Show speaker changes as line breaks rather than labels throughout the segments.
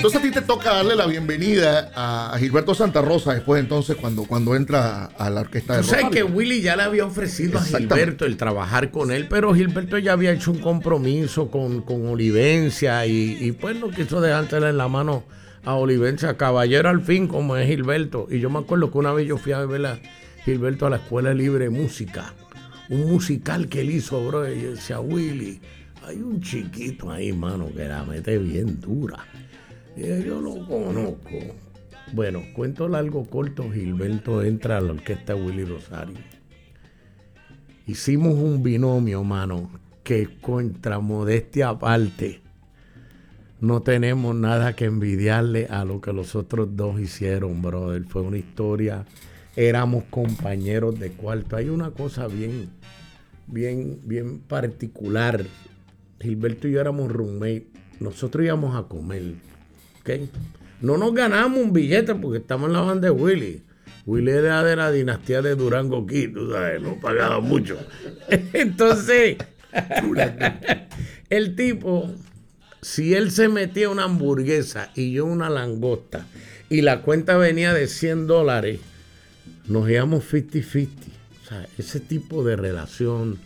entonces a ti te toca darle la bienvenida a Gilberto Santa Rosa después entonces cuando entra a la orquesta de
Tú sabes
Rosario.
que Willy ya le había ofrecido a Gilberto el trabajar con él, pero Gilberto ya había hecho un compromiso con Olivencia y pues no quiso dejársela en la mano a Olivencia, caballero al fin como es Gilberto. Y yo me acuerdo que una vez yo fui a ver a Gilberto a la Escuela Libre de Música, un musical que él hizo, bro, y yo decía, Willy, hay un chiquito ahí, mano, que la mete bien dura. Y yo lo conozco. Bueno, cuento largo corto, Gilberto entra a la orquesta de Willy Rosario. Hicimos un binomio, mano, que contra modestia aparte, no tenemos nada que envidiarle a lo que los otros dos hicieron, brother. Fue una historia, éramos compañeros de cuarto. Hay una cosa bien particular. Gilberto y yo éramos roommates. Nosotros íbamos a comer, ¿ok? No nos ganamos un billete porque estamos en la banda de Willy. Willy era de la dinastía de Durango Kid, tú sabes, no pagaba mucho. Entonces, el tipo, si él se metía una hamburguesa y yo una langosta y la cuenta venía de $100, nos íbamos 50-50. O sea, ese tipo de relación.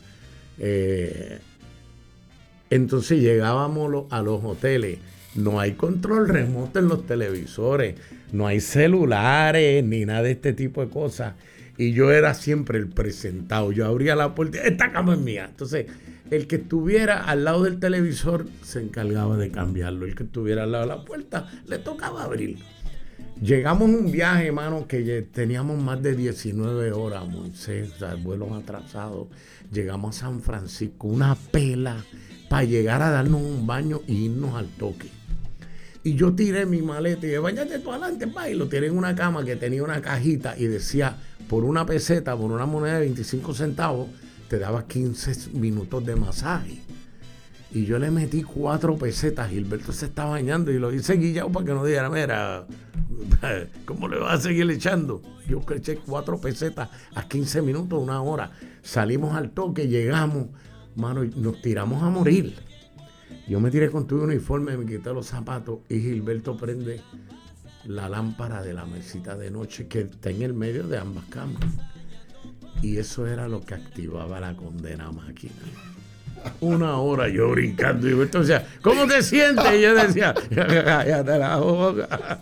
Entonces llegábamos a los hoteles. No hay control remoto en los televisores, no hay celulares, ni nada de este tipo de cosas. Y yo era siempre el presentado. Yo abría la puerta, esta cama es mía. Entonces, el que estuviera al lado del televisor se encargaba de cambiarlo. El que estuviera al lado de la puerta le tocaba abrir. Llegamos en un viaje, hermano, que teníamos más de 19 horas, Moisés, o sea, vuelos atrasados. Llegamos a San Francisco, una pela para llegar a darnos un baño e irnos al toque. Y yo tiré mi maleta y dije, váyate tú adelante, pa. Y lo tiré en una cama que tenía una cajita y decía, por una peseta, por una moneda de 25 centavos, te daba 15 minutos de masaje. Y yo le metí 4 pesetas. Gilberto se está bañando y lo hice guillado para que no dijera, mira, ¿cómo le vas a seguir echando? Yo que eché 4 pesetas a 15 minutos, 1 hora. Salimos al toque, llegamos, mano, y nos tiramos a morir. Yo me tiré con todo el uniforme, me quité los zapatos y Gilberto prende la lámpara de la mesita de noche que está en el medio de ambas camas. Y eso era lo que activaba la condena máquina. 1 hora yo brincando y Gilberto decía, ¿cómo te sientes? Y yo decía, cállate la boca.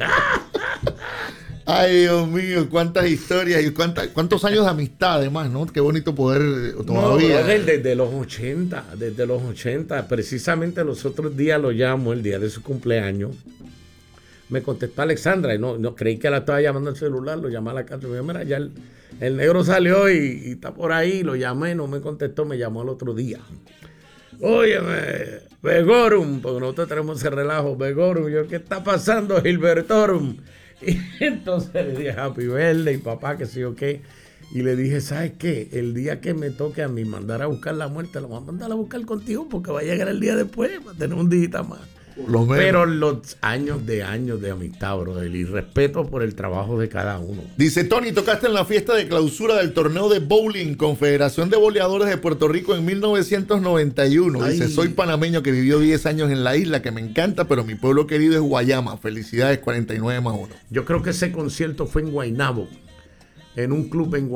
Ay, Dios mío, cuántas historias y cuántos años de amistad además, ¿no? Qué bonito poder todavía.
No, desde los 80, precisamente los otros días lo llamo, el día de su cumpleaños. Me contestó Alexandra y no creí que la estaba llamando al celular, lo llamé a la casa y me dijo, mira, ya el negro salió y está por ahí, lo llamé, no me contestó, me llamó al otro día. Óyeme, Begorum, porque nosotros tenemos ese relajo, Begorum, yo, ¿qué está pasando, Gilbertorum? Y entonces le dije, Happy Birthday, papá, que sé yo qué. Y le dije, ¿sabes qué? El día que me toque a mí mandar a buscar la muerte, lo voy a mandar a buscar contigo porque va a llegar el día después, va a tener un día más. Pero los años de amistad, brother, y respeto por el trabajo de cada uno.
Dice Tony, tocaste en la fiesta de clausura del torneo de bowling Confederación de Boleadores de Puerto Rico en 1991. Dice, soy panameño que vivió 10 años en la isla, que me encanta, pero mi pueblo querido es Guayama. Felicidades, 49+1.
Yo creo que ese concierto fue en Guaynabo, en un club en Guaynabo.